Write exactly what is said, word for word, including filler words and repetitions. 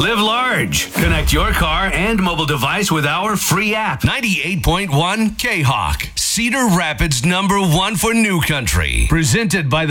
Live large. Connect your car and mobile device with our free app. ninety-eight point one K-Hawk, Cedar Rapids number one for New Country. Presented by the